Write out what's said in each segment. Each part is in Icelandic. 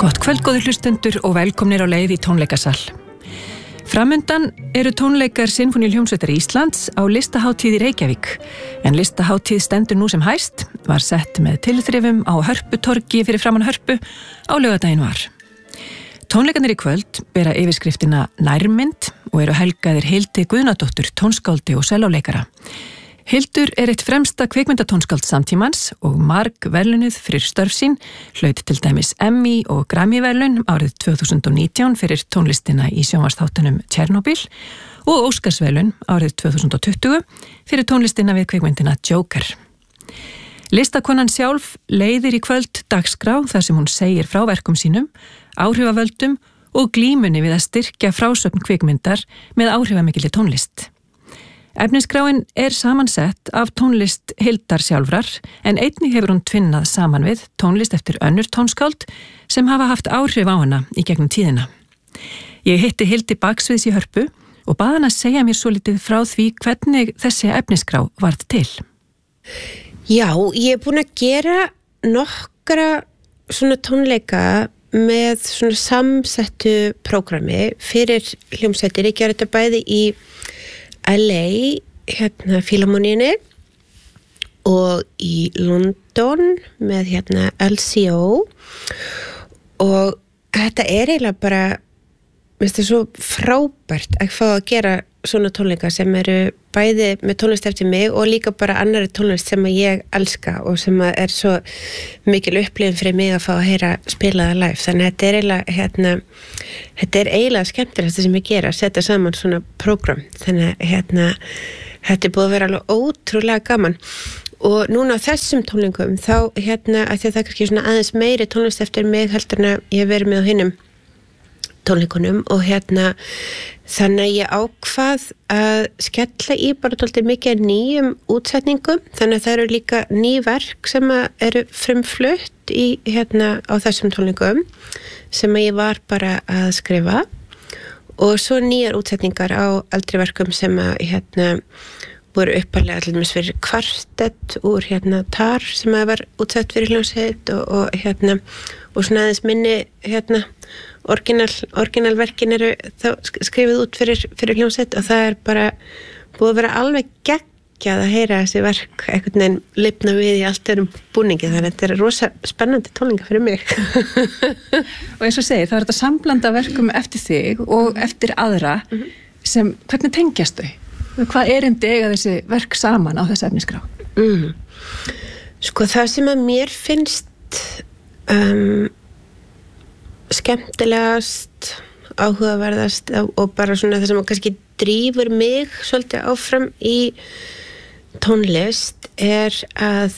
Gott kvöld, góðir hlustendur og velkomnir á leið í tónleikasal. Framundan eru tónleikar Sinfóníuhljómsveitar Íslands á listahátíð í Reykjavík. En listahátíð stendur nú sem hæst, var sett með tilþrifum á Hörputorgi fyrir framan Hörpu á laugardaginn var. Tónleikarnir í kvöld bera yfirskriftina Nærmynd og eru helgaðir Hildi Guðnadóttur, tónskáldi og sellóleikara. Hildur eitt fremsta kvikmyndatónskáld samtímans og marg verðlaunuð fyrir störf sín, hlaut til dæmis Emmy og Grammy-verðlaun árið 2019 fyrir tónlistina í sjónvarpsþáttunum Tjernobyl og Óskarsverðlaun árið 2020 fyrir tónlistina við kvikmyndina Joker. Listakonan sjálf leiðir í kvöld dagskrá þar sem hún segir frá verkum sínum, áhrifavöldum og glímunni við að styrkja frásögn kvikmyndar með áhrifamikilli tónlist. Efnisskráin samansett af tónlist Hildar sjálfrar en einnig hefur hún tvinnað saman við tónlist eftir önnur tónskáld sem hafa haft áhrif á hana í gegnum tíðina. Ég hitti Hildi baksviðs í Hörpu og bað hana að segja mér svolítið frá því hvernig þessi efnisskrá varð til. Já, ég búin að gera nokkra svona tónleika með svona samsettu prógrami fyrir hljómsveitir. Ég gera þetta bæði í LA, Fílharmoníunni og í London með LCO og þetta eiginlega bara, mér finnst það svo frábært að fá að gera svona tónleika sem eru bæði með tónlist eftir mig og líka bara annari tónlist sem ég elska og sem svo mikil upplifun fyrir mig að fá að heyra spilaða live. Þannig að þetta eiginlega skemmtilegt sem ég gera, að setja saman svona prógram. Þannig að þetta búið að vera alveg ótrúlega gaman. Og núna á þessum tónleikum þá að því að það kannski svona aðeins meiri tónlist eftir mig heldur en að ég verið með á hinum tónleikunum og þannig að ég ákvað að skella í bara dálítið mikið nýjum útsetningum, þannig að það eru líka ný verk sem eru frumflutt á þessum tónleikum sem ég var bara að skrifa og svo nýjar útsetningar á eldri verkum sem voru uppalega allir með fyrir kvartett úr TAR sem var útsett fyrir hljómsveit og svona aðeins minni orginalverkin eru þá skrifið út fyrir hljómsveit og það bara búið að vera alveg geggjað að heyra þessi verk einhvern veginn lifna við í allt búningi, þannig að þetta rosa spennandi tónleika fyrir mig. Og eins og segir, það þetta samblanda verkum eftir þig og eftir aðra sem, hvernig tengjast þau? Hvað erindi eiga þessi verk saman á þessi efnisskrá? Sko það sem að mér finnst skemmtilegast, áhugaverðast og bara svona það sem kannski drífur mig svolítið áfram í tónlist að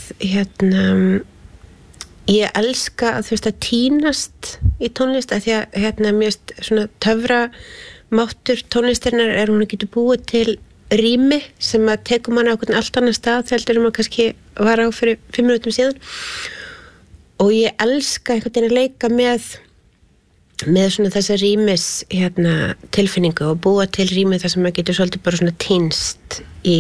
ég elska að tínast í tónlist að því að mér svona töframáttur tónlistarinnar hún getur búið til rými sem að tekur mann á einhvern allt annan stað heldur maður kannski var á fyrir 5 minútum síðan og ég elska einhvern veginn að leika með svona þessa rýmis tilfinningu og búa til rými þar sem maður getur svolítið bara svona týnst í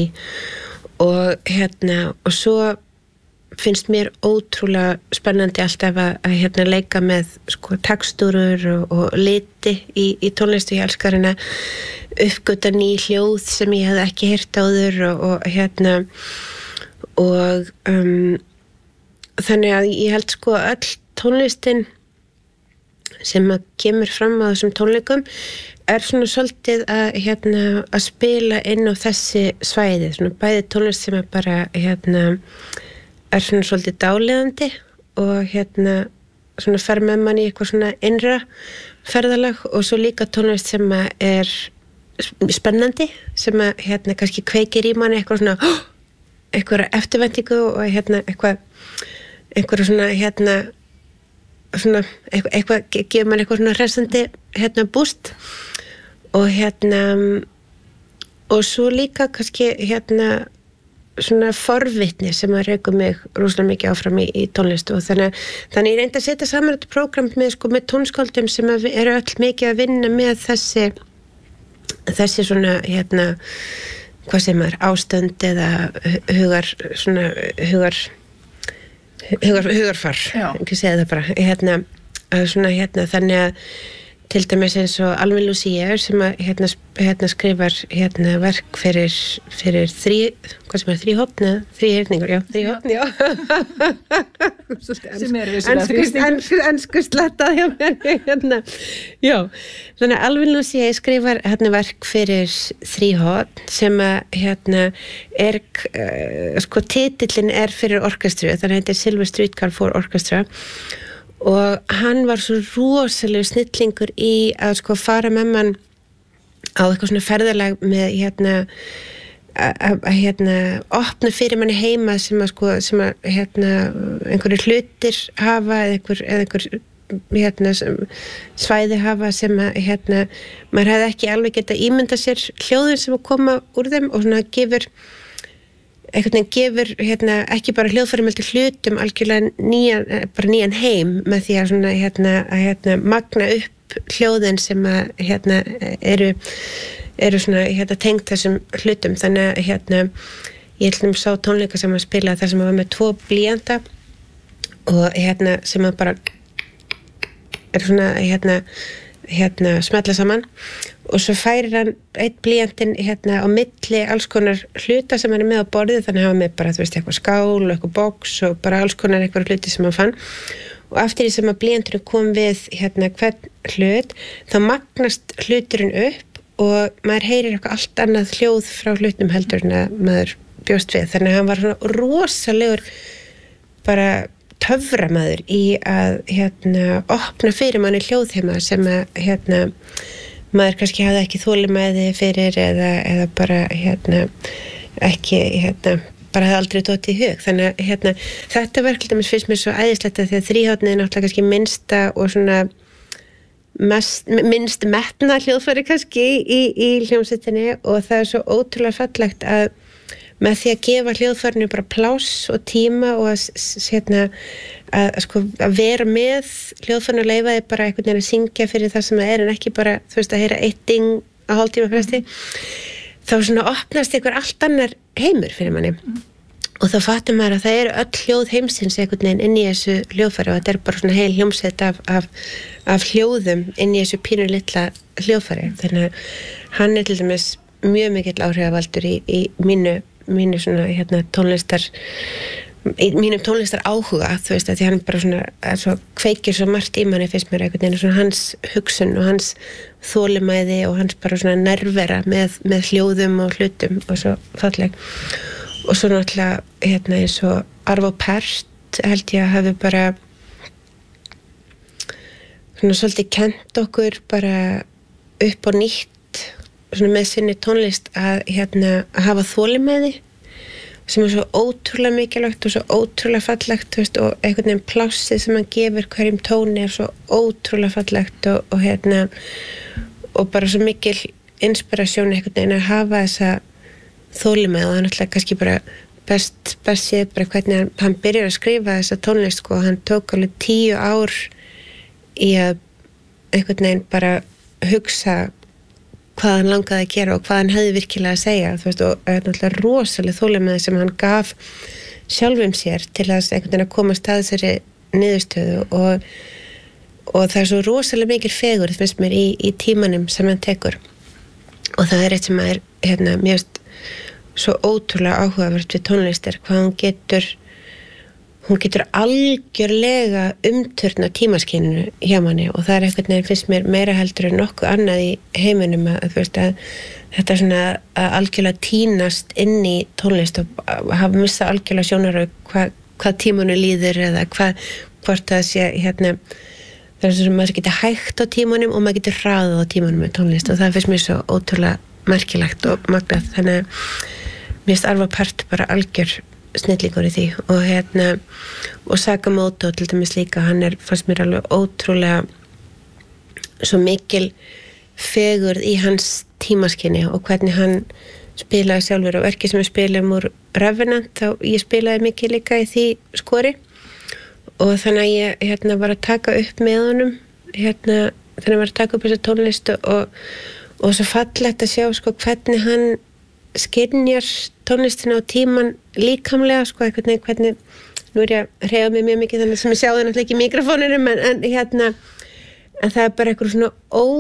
og svo finnst mér ótrúlega spennandi alltaf að leika með sko tekstúrur og liti í tónlist og ég elskar uppgöta ný hljóð sem ég hefði ekki heyrt áður og þannig að ég held sko öll tónlistin sem kemur fram á þessum tónleikum svona svolítið að spila inn á þessi svæði, svona bæði tónlist sem bara svona svolítið dáleiðandi og svona fer með mann í eitthvað svona innra ferðalag og svo líka tónlist sem spennandi sem kannski kveikir í manni eitthvað svona eitthvað eftirvæntingu og eitthvað svona svona eitthvað gefur mann eitthvað svona hressandi búst og og svo líka kannski svona forvitni sem að rekur mig rosalega mikið áfram í tónlist og þannig ég reyndi að setja saman þetta prógram með tónskáldum sem eru öll mikið að vinna með þessi svona hvað sem ástönd eða hugarfar ekki segja það bara að svona þannig að til dæmis eins og Alvin Lucier sem að skrifar verk fyrir þrý hyrningur, já. Sem vissulega ensku slettað hjá mér, já. Þannig að Alvin Lucier skrifar verk fyrir þrý horn sem að er, titillinn er fyrir orkestru, þannig að þetta er Silver Streetcar for Orchestra. Og hann var svo rosalega snillingur í að fara með mann á eitthvað svona ferðalag með að opna fyrir manni heima sem að einhverju hlutir hafa eða einhver svæði hafa sem að maður hefði ekki alveg getað ímyndað sér hljóðin sem að koma úr þeim og svona gefur ekki bara hljóðfærum heldur hlutum algjörlega nýjan heim með því að svona magna upp hljóðin sem að eru svona tengt þessum hlutum, þannig að ég sá tónleika sem að spila þar sem að var með 2 blýanta og sem að bara er svona smetla saman og svo færir hann eitt blýantinn á milli alls konar hluta sem hann er með á borðið, þannig að hann með bara, eitthvað skál og eitthvað box og bara alls konar eitthvað hluti sem hann fann og eftir því sem að blýanturinn kom við hvern hlut, þá magnast hluturinn upp og maður heyrir eitthvað allt annað hljóð frá hlutum heldur en að maður bjóst við, þannig að hann var svona rosalegur bara töframaður í að opna fyrir manni hljóðheima sem að maður kannski hafði ekki þolinmæði fyrir eða bara ekki bara hafði aldrei dottið í hug, þannig að þetta verk til dæmis finnst mér svo æðislegt að því að þríhornið er náttúrulega kannski minnsta og svona minnst metna hljóðfæri kannski í hljómsveitinni og það er svo ótrúlega fallegt að með því að gefa hljóðfærinu bara pláss og tíma og að vera með hljóðfærinu og leyfa þið bara einhvern veginn að syngja fyrir það sem það er en ekki bara, að heyra eitt ding á hálftíma fresti, þá svona opnast einhver allt annar heimur fyrir manni og þá fattum maður að það eru öll hljóð heimsins einhvern veginn inn í þessu hljóðfæri og þetta er bara svona heil hljómsveit af hljóðum inn í þessu pínu litla hljóðfæri, þannig að hann er til dæmis mjög mikill áhrifavaldur í mínu svona tónlistar í mínum tónlistar áhuga, að því hann bara svona svo kveikir svo margt í manni finnst mér einhvern veginn svona hans hugsun og hans þolinmæði og hans bara svona nærvera með hljóðum og hlutum og svo falleg og svo náttúrulega eins og Arvo Pärt held ég að hafi bara svona svolítið kennt okkur bara upp og nýtt svona með sinni tónlist að hafa þolinmæði sem er svo ótrúlega mikilvægt og svo ótrúlega fallegt og einhvern veginn plássið sem hann gefur hverjum tóni er svo ótrúlega fallegt og bara svo mikil inspirasjón einhvern veginn að hafa þessa þolinmæði og hann alltaf kannski bara best séð bara hvernig hann byrjar að skrifa þessa tónlist hann tók alveg 10 ár í að einhvern veginn bara hugsa hvað hann langaði að gera og hvað hann hefði virkilega að segja og það er náttúrulega rosalega þolinmæði sem hann gaf sjálfum sér til að einhvern veginn að komast að þessari niðurstöðu og það er svo rosalega mikil fegurð finnst mér í tímanum sem hann tekur og það er eitt sem er mér finnst svo ótrúlega áhugavert við tónlistar hvað hún getur algjörlega umturna tímaskyninu hjá manni og það er einhvern veginn finnst mér meira heldur en nokkuð annað í heiminum að þetta svona að algjörlega tínast inn í tónlist og hafa missa algjörlega sjónar hvað tímanu líður eða hvort það sé það er sem maður getur hægt á tímanum og maður getur hraðað á tímanum með tónlist og það finnst mér svo ótrúlega merkilegt og magnað þannig að mér finnst Arvo Pärt bara algjör snillingur í því og Sakamoto til dæmis líka hann fannst mér alveg ótrúlega svo mikil fegurð í hans tímaskinni og hvernig hann spilaði sjálfur og verkið sem við spilum úr Revenant þá ég spilaði mikið líka í því skori og þannig að ég var að taka upp með honum þannig að var að taka upp þessa tónlist og svo fallegt að sjá hvernig hann skynjar tónlistina á tíman líkamlega einhvern veginn hvernig nú ég að hreyfa mig mjög mikið þannig sem ég sjáði náttúrulega ekki í mikrofónunum en það bara eitthvað svona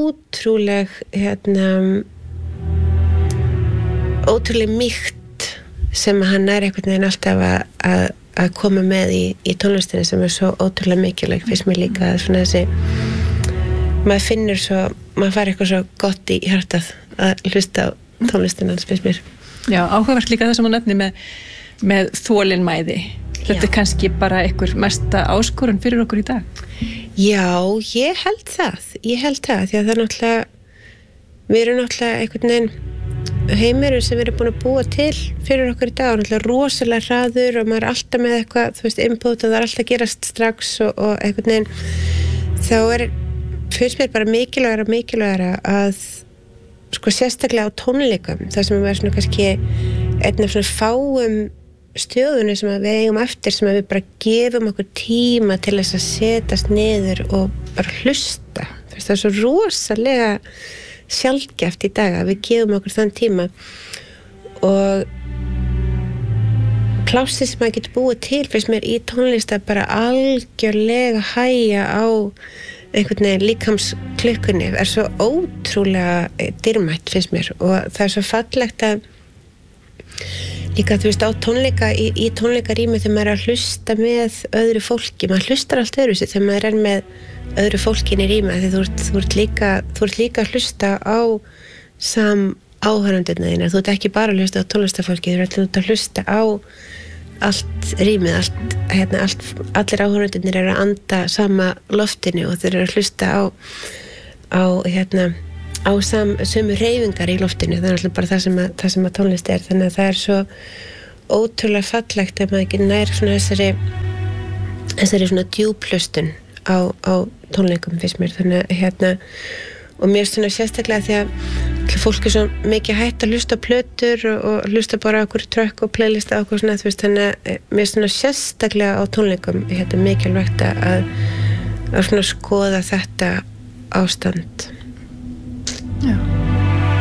ótrúleg mýkt sem hann einhvern veginn alltaf að koma með í tónlistinni sem svo ótrúlega mikilvæg fyrst mér líka svona þessi maður finnur svo, maður fær eitthvað svo gott í hjartað að hlusta á tónlistina fyrst mér. Já, áhugavert líka það sem hún nefni með þolinmæði. Þetta kannski bara einhver mesta áskorun fyrir okkur í dag. Já, ég held það því að það náttúrulega við erum náttúrulega einhvern veginn heimurinn sem við erum búin að búa til fyrir okkur í dag og náttúrulega rosalega hraður og maður er alltaf með eitthvað, þú veist, input og það er alltaf að gerast strax og einhvern veginn þá fyrst mér bara mikilvægara að sko sérstaklega á tónleikum þar sem við svona kannski einn af svona fáum stöðunni sem við eigum eftir sem við bara gefum okkur tíma til þess að setjast niður og bara hlusta. Það er svo rosalega sjaldgæft í dag að við gefum okkur þann tíma og plássið sem maður getur búið til fyrst mér í tónlist að bara algjörlega hæja á einhvern veginn líkamsklukkunni svo ótrúlega dýrmætt fyrst mér og það svo fallegt að líka þú veist á tónleika í tónleikarými þegar maður að hlusta með öðru fólki, maður hlustar allt öðru sér þegar maður með öðru fólkin í rými því þú ert líka að hlusta á áhörandurna þína, þú ert ekki bara að hlusta á tónlistafólki, þú ert að hlusta á allt rýmið, allir áhörandurnir eru að anda sama loftinu og þeir eru að hlusta á sömu hreyfingar í loftinu, það er alltaf bara það sem að tónlist þannig að það er svo ótrúlega fallegt að maður ekki nær svona þessari svona djúplustun á tónleikum fyrst mér þannig og mér svona sérstaklega því að fólk svo mikið hætt að hlusta á plötur og hlusta bara á okkur trökk og playlista á okkur svona þú veist þannig að mér svona sérstaklega á tónleikum mikilvægt að svona skoða þetta ástand. Já.